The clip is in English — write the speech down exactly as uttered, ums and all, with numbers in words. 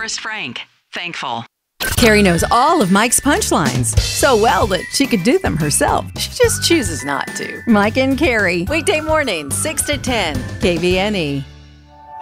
Forrest Frank. Thankful. Carrie knows all of Mike's punchlines so well that she could do them herself. She just chooses not to. Mike and Carrie, Weekday mornings, six to ten. K V N E.